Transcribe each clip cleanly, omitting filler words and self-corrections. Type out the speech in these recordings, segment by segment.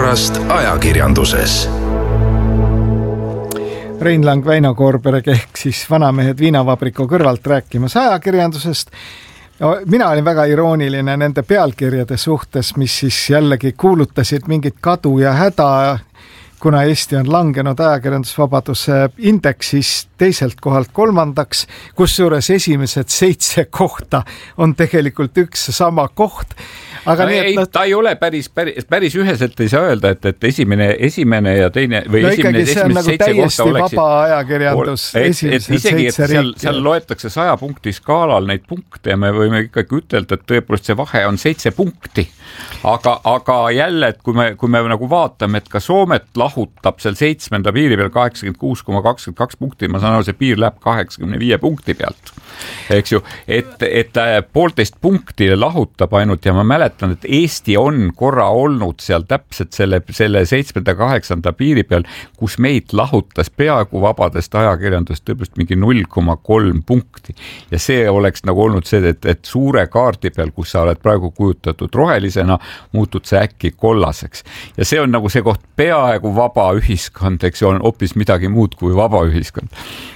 olukorrast ajakirjanduses. Rein Lang, Väino Koorberg ehk siis Vanamehed viinavabriku kõrvalt rääkimas ajakirjandusest. Mina olin väga irooniline nende pealkirjade suhtes, mis siis jällegi kuulutasid mingit kadu ja häda, kuna Eesti on langenud ajakirjandusvabaduse indeksis teiselt kohalt kolmandaks, kusjuures esimesed 7 kohta on tegelikult üks sama koht. Aga ta ei ole päris üheselt ei saa öelda, et esimene ja teine või esimesed 7 nagu kohta oleksid. Vaba ajakirjandus esimesed 7 riiki. Seal loetakse 100 punkti skaalal neid punkte ja me võime ikkagi ütelda, et tõepoolest see vahe on 7 punkti. Aga jälle, et kui me nagu vaatame, et ka Soomet lahutab seal 7. piiri peal 86,22 punkti, ma saan aru, see piir läheb 85 punkti pealt. Eks ju, et 1,5 punkti lahutab ainult ja ma mäletan, et Eesti on korra olnud seal täpselt selle 7.-8. piiri peal, kus meid lahutas peaaegu vabadest ajakirjandust tõepoolest mingi 0,3 punkti. Ja see oleks nagu olnud see, et suure kaardi peal, kus sa oled praegu kujutatud rohelisena, muutud see äkki kollaseks. Ja see on nagu see koht peaaegu vaba ühiskond, eks ju, on hoopis midagi muud kui vaba ühiskond.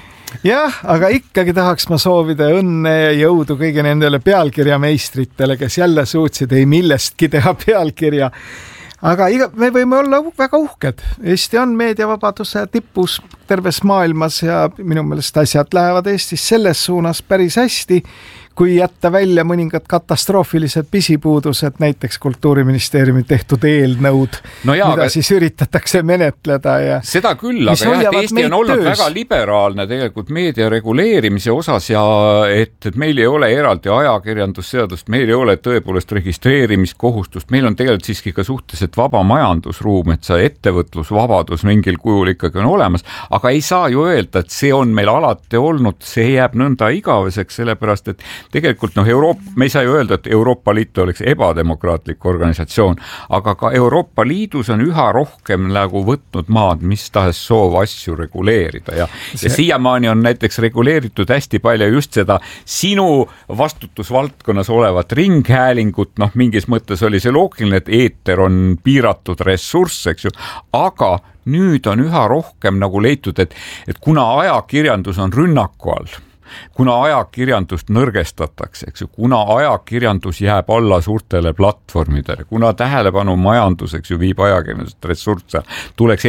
Jah, aga ikkagi tahaks ma soovida õnne ja jõudu kõigi nendele pealkirjameistritele, kes jälle suutsid ei millestki teha pealkirja. Aga me võime olla väga uhked. Eesti on meediavabaduse tipus terves maailmas ja minu meelest asjad lähevad Eestis selles suunas päris hästi, kui jätta välja mõningad katastroofilised pisipuudused, näiteks Kultuuriministeeriumi tehtud eelnõud, mida siis üritatakse menetleda. Ja seda küll, aga Eesti on olnud väga liberaalne tegelikult meedia reguleerimise osas ja et meil ei ole eraldi ajakirjandusseadust, meil ei ole tõepoolest registreerimiskohustust, meil on tegelikult siiski ka suhteliselt vaba majandusruum, et see ettevõtlusvabadus mingil kujul ikkagi on olemas, aga ei saa ju öelda, et see on meil alati olnud, see jääb nõnda igaveseks, sellepärast, et tegelikult me ei saa ju öelda, et Euroopa Liit oleks ebademokraatlik organisatsioon, aga ka Euroopa Liidus on üha rohkem nagu võtnud maad, mis tahes soov asju reguleerida ja siiamaani on näiteks reguleeritud hästi palju just seda sinu vastutusvaldkonnas olevat ringhäälingut, mingis mõttes oli see loogiline, et eeter on piiratud ressurss, eks ju, aga nüüd on üha rohkem nagu leitud, et kuna ajakirjandus on rünnaku all, kuna ajakirjandust nõrgestatakse, eks ju, kuna ajakirjandus jääb alla suurtele platvormidele, kuna tähelepanu majanduseks ju viib ajakirjandust ressursse, tuleks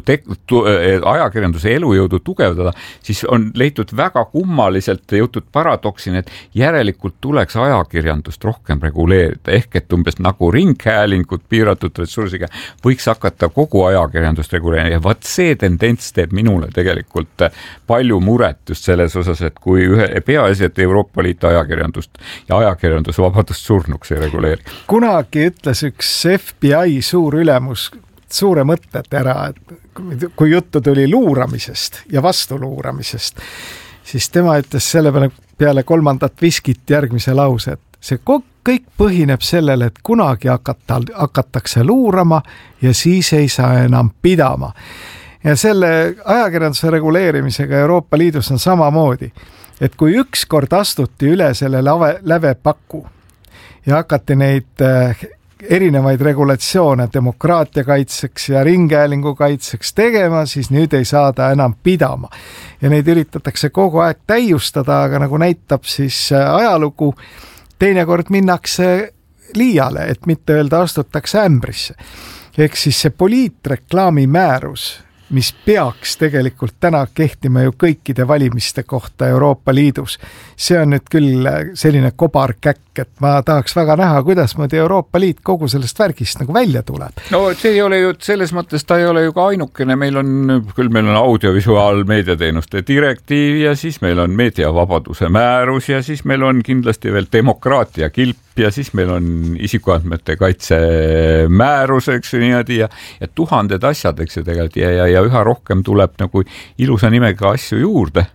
ajakirjanduse elujõudu tugevdada, siis on leitud väga kummaliselt jõutud paradoksini, et järelikult tuleks ajakirjandust rohkem reguleerida, ehk et umbes nagu ringhäälingut piiratud ressursiga võiks hakata kogu ajakirjandust reguleerida ja vaat see tendents teeb minule tegelikult palju muret just selles osas, et kui peaasi, et Euroopa Liit ajakirjandust ja ajakirjandusvabadust surnuks ei reguleeri. Kunagi ütles üks FBI suur ülemus suure mõtted ära, et kui juttu tuli luuramisest ja vastuluuramisest, siis tema ütles selle peale 3. viskit järgmise lause, et see kõik põhineb sellele, et kunagi hakatakse luurama ja siis ei saa enam pidama. Ja selle ajakirjanduse reguleerimisega Euroopa Liidus on samamoodi, et kui ükskord astuti üle selle lävepaku ja hakati neid erinevaid regulatsioone demokraatia kaitseks ja ringhäälingu kaitseks tegema, siis nüüd ei saada enam pidama. Ja neid üritatakse kogu aeg täiustada, aga nagu näitab siis ajalugu, teinekord minnakse liiale, et mitte öelda astutakse ämbrisse. Ehk siis see poliitreklaami määrus, mis peaks tegelikult täna kehtima ju kõikide valimiste kohta Euroopa Liidus. See on nüüd küll selline kobarkäkk, et ma tahaks väga näha, kuidas Euroopa Liit kogu sellest värgist nagu välja tuleb. No see ei ole ju, selles mõttes ta ei ole ju ka ainukene, meil on audiovisuaalmeediateenuste direktiiv ja siis meil on meediavabaduse määrus ja siis meil on kindlasti veel demokraatia kilp ja siis meil on isikuandmete kaitse määruseks ja tuhanded asjad, eks ju tegelikult ja üha rohkem tuleb nagu ilusa nimega asju juurde.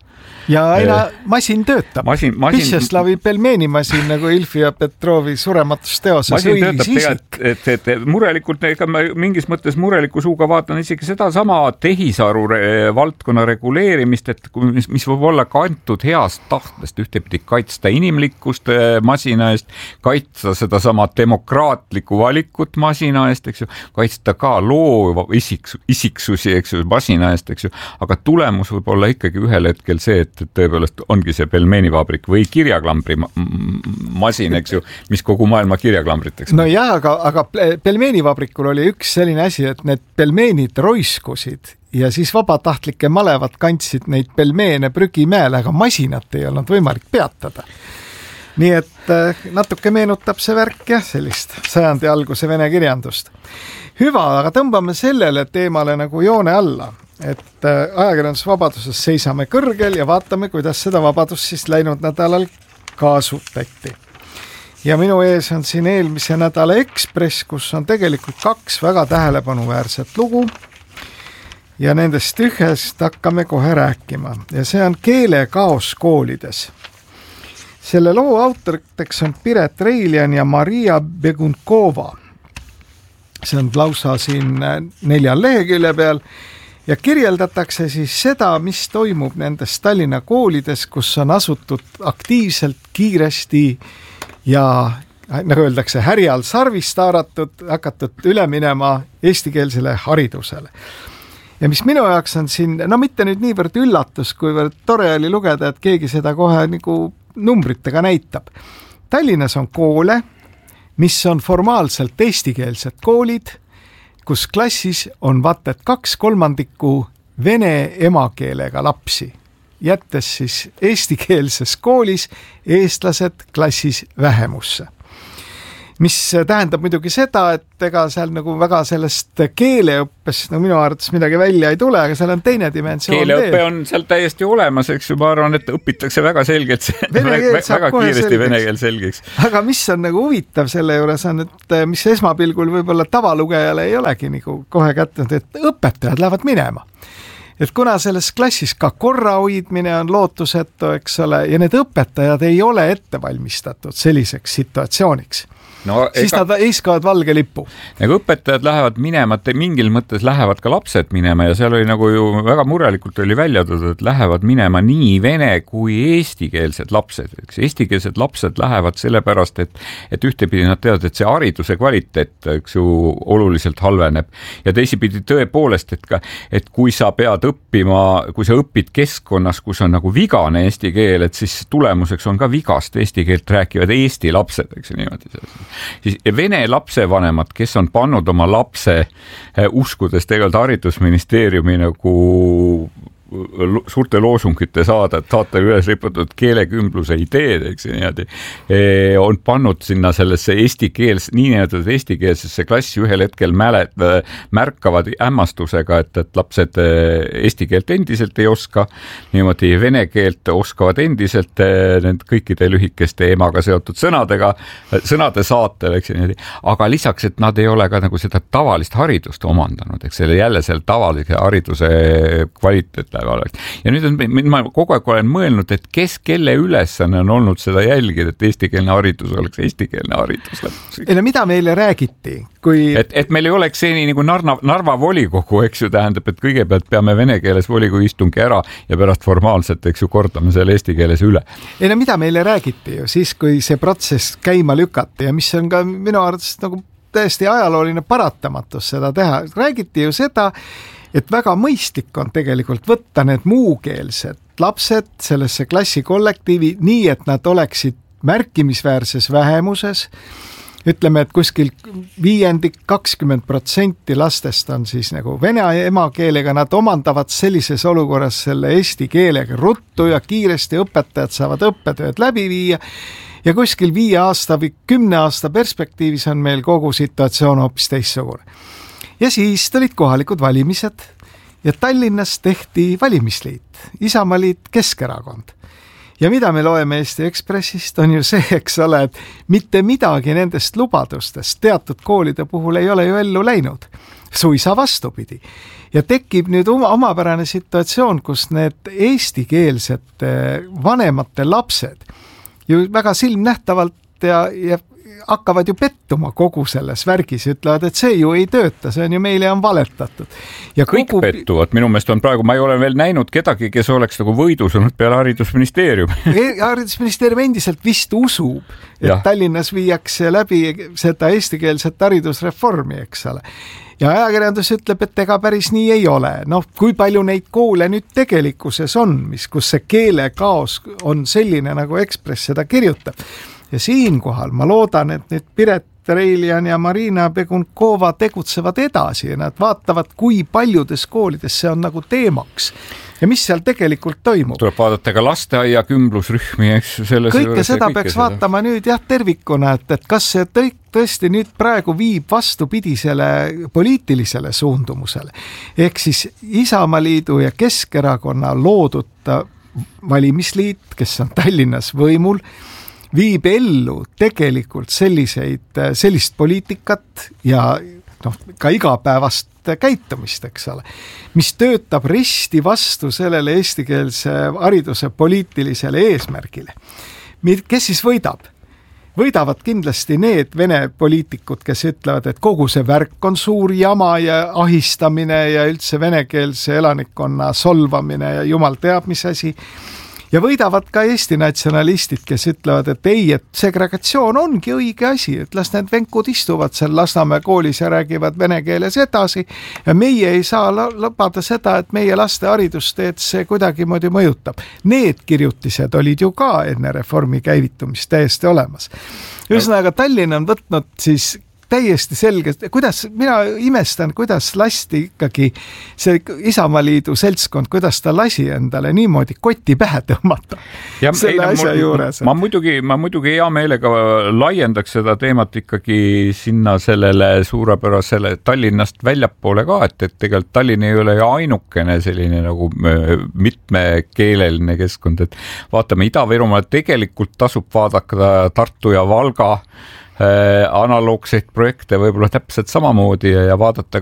ja aina masin töötab. Pšeslavi pelmeenimasin nagu Ilfi ja Petrovi surematusteoses õilis isik. Et murelikult, ega ma mingis mõttes mureliku suuga vaatan isegi seda sama tehisaru valdkonna reguleerimist, et mis võib olla kantud heast tahtest ühtepidi kaitsta inimlikkust masina eest, kaitsta seda sama demokraatlikku valikut masina eest, eks ju, kaitsta ka loova isiksusi, eks ju, masina eest, eks ju, aga tulemus võib olla ikkagi ühel hetkel see, et tõepoolest ongi see pelmeenivabrik või kirjaklambri masin, eks ju, mis kogu maailma kirjaklambrit, eks. No jah, aga pelmeenivabrikul oli üks selline asi, et need pelmeenid roiskusid ja siis vabatahtlike malevad kandsid neid pelmeene prügimäele, aga masinat ei olnud võimalik peatada. Nii et natuke meenutab see värk jah, sellist sajandi alguse vene kirjandust. Hüva, aga tõmbame sellele teemale nagu joone alla, et ajakirjandusvabaduses seisame kõrgel ja vaatame, kuidas seda vabadust siis läinud nädalal kaasutati. Ja minu ees on siin eelmise nädala Ekspress, kus on tegelikult 2 väga tähelepanuväärset lugu ja nendest ühest hakkame kohe rääkima ja see on keelekaos koolides. Selle loo autoriteks on Piret Reiljan ja Maria Begunkova. See on lausa siin 4 lehekülje peal ja kirjeldatakse siis seda, mis toimub nendes Tallinna koolides, kus on asutud aktiivselt, kiiresti ja nagu öeldakse, härjal sarvist haaratud, hakatud üle minema eestikeelsele haridusele. Ja mis minu jaoks on siin, no mitte nüüd niivõrd üllatus, kuivõrd tore oli lugeda, et keegi seda kohe nagu numbritega näitab. Tallinnas on koole, mis on formaalselt eestikeelsed koolid, kus klassis on vaata et 2/3 vene emakeelega lapsi, jättes siis eestikeelses koolis eestlased klassis vähemusse. Mis tähendab muidugi seda, et ega seal nagu väga sellest keeleõppest no minu arvates midagi välja ei tule, aga seal on teine dimensioon. Keeleõppe on seal täiesti olemas, eks ju, ma arvan, et õpitakse väga selgelt, väga kiiresti vene keel selgeks. Aga mis on nagu huvitav selle juures on, et mis esmapilgul võib-olla tavalugejale ei olegi nagu kohe kätnud, et õpetajad lähevad minema. Et kuna selles klassis ka korra hoidmine on lootusetu, eks ole, ja need õpetajad ei ole ettevalmistatud selliseks situatsiooniks. No, siis nad heiskavad valge lipu. Nagu õpetajad lähevad minema, mingil mõttes lähevad ka lapsed minema ja seal oli nagu ju väga murelikult oli välja toodud, et lähevad minema nii vene kui eestikeelsed lapsed. Eestikeelsed lapsed lähevad sellepärast, et ühtepidi nad teavad, et see hariduse kvaliteet, eks ju, oluliselt halveneb. Ja teisipidi tõepoolest, et kui sa pead õppima, kui sa õpid keskkonnas, kus on nagu vigane eesti keel, et siis tulemuseks on ka vigast eesti keelt rääkivad eesti lapsed, eks ju niimoodi. Siis vene lapsevanemad, kes on pannud oma lapse uskudes tegelikult haridusministeeriumi nagu suurte loosungite saada, et saata üles riputud keelekümbluse ideed, eks niimoodi, on pannud sinna sellesse niinimetatud eestikeelsesse klassi ühel hetkel märkavad hämmastusega, et lapsed eesti keelt endiselt ei oska, niimoodi vene keelt oskavad endiselt need kõikide lühikeste emaga seotud sõnade saatel, eks niimoodi, aga lisaks, et nad ei ole ka nagu seda tavalist haridust omandanud, eks jälle selle tavalise hariduse kvaliteet ja nüüd ma kogu aeg olen mõelnud, et kelle ülesanne on olnud seda jälgida, et eestikeelne haridus oleks eestikeelne haridus. Ei no mida meile räägiti? Et meil ei oleks see nii nagu Narva volikogu, eks ju, tähendab, et kõigepealt peame vene keeles volikogu istungi ära ja pärast formaalselt, eks ju, kordame selle eesti keeles üle. Ei no mida meile räägiti ju siis, kui see protsess käima lükati ja mis on ka minu arvates nagu täiesti ajalooline paratamatus seda teha. Räägiti ju seda, et väga mõistlik on tegelikult võtta need muukeelsed lapsed sellesse klassikollektiivi nii, et nad oleksid märkimisväärses vähemuses. Ütleme, et kuskil 20% lastest on siis nagu vene emakeelega, nad omandavad sellises olukorras selle eesti keelega ruttu ja kiiresti õpetajad saavad õppetööd läbi viia ja kuskil 5 aasta või 10 aasta perspektiivis on meil kogu situatsioon hoopis teistsugune. Ja siis tulid kohalikud valimised ja Tallinnas tehti valimisliit, Isamaaliit, Keskerakond. Ja mida me loeme Eesti Ekspressist on ju see, eks ole, et mitte midagi nendest lubadustest teatud koolide puhul ei ole ju ellu läinud. suisa vastupidi. Ja tekib nüüd omapärane situatsioon, kus need eestikeelsed vanemate lapsed ju väga silmnähtavalt ja hakkavad ju pettuma kogu selles värgis, ütlevad, et see ju ei tööta, see on ju meile on valetatud. Ja kõik pettuvad, minu meelest on praegu, ma ei ole veel näinud kedagi, kes oleks nagu võidusunud peale haridusministeeriumi. Haridusministeerium endiselt vist usub, et Tallinnas viiakse läbi seda eestikeelset haridusreformi, eks ole. Ja ajakirjandus ütleb, et ega päris nii ei ole. Noh, kui palju neid koole nüüd tegelikkuses on, kus see keelekaos on selline, nagu Ekspress seda kirjutab. Ja siinkohal ma loodan, et nüüd Piret Reiljan ja Marina Begunkova tegutsevad edasi ja nad vaatavad, kui paljudes koolides see on nagu teemaks. Ja mis seal tegelikult toimub? Tuleb vaadata ka lasteaia kümblusrühmi, eks kõike seda peaks vaatama nüüd tervikuna, et kas see tõesti nüüd praegu viib vastupidisele poliitilisele suundumusele. Ehk siis Isamaaliidu ja Keskerakonna loodud valimisliit, kes on Tallinnas võimul, viib ellu tegelikult sellist poliitikat ja ka igapäevast käitumist, eks ole, mis töötab risti vastu sellele eestikeelse hariduse poliitilisele eesmärgile. Kes siis võidab? Võidavad kindlasti need vene poliitikud, kes ütlevad, et kogu see värk on suur jama ja ahistamine ja üldse venekeelse elanikkonna solvamine ja jumal teab mis asi. Ja võidavad ka Eesti natsionalistid, kes ütlevad, et ei, et segregatsioon ongi õige asi, et las need venkud istuvad seal Lasnamäe koolis ja räägivad vene keeles edasi ja meie ei saa lubada seda, et meie laste haridusteed see kuidagimoodi mõjutab. Need kirjutised olid ju ka enne reformi käivitumist täiesti olemas. Ühesõnaga, Tallinn on võtnud siis täiesti selgelt, mina imestan, kuidas lasti ikkagi see Isamaaliidu seltskond, kuidas ta lasi endale niimoodi koti pähe tõmmata selle asja juures. Ma muidugi hea meelega laiendaks seda teemat ikkagi sinna sellele suurepärasele Tallinnast väljapoole ka, et tegelikult Tallinn ei ole ju ainukene selline nagu mitmekeeleline keskkond, et vaatame Ida-Virumaal, tegelikult tasub vaadata Tartu ja Valga analoogseid projekte võib-olla täpselt samamoodi ja vaadata